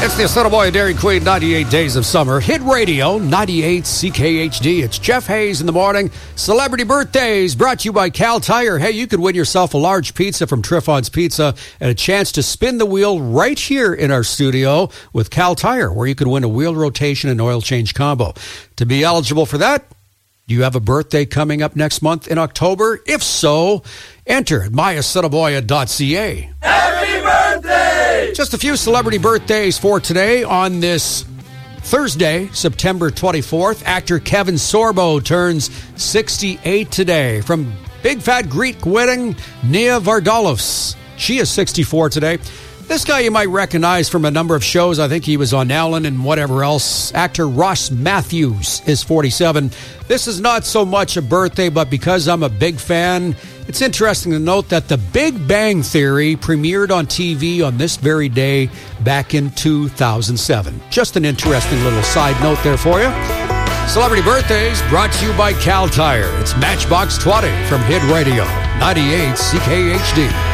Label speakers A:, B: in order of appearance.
A: It's the Son of Boy Dairy Queen 98 Days of Summer. Hit Radio 98 CKHD. It's Jeff Hayes in the morning. Celebrity birthdays brought to you by Cal Tire. Hey, you could win yourself a large pizza from Triffon's Pizza and a chance to spin the wheel right here in our studio with Cal Tire, where you could win a wheel rotation and oil change combo. To be eligible for that, do you have a birthday coming up next month in October? If so, enter at myasonofboya.ca.
B: Happy birthday!
A: Just a few celebrity birthdays for today on this Thursday, September 24th. Actor Kevin Sorbo turns 68 today. From Big Fat Greek Wedding, Nia Vardalos. She is 64 today. This guy you might recognize from a number of shows. I think he was on Ellen and whatever else. Actor Ross Matthews is 47. This is not so much a birthday, but because I'm a big fan, it's interesting to note that The Big Bang Theory premiered on TV on this very day back in 2007. Just an interesting little side note there for you. Celebrity birthdays brought to you by Cal Tire. It's Matchbox 20 from Hit Radio 98 CKHD.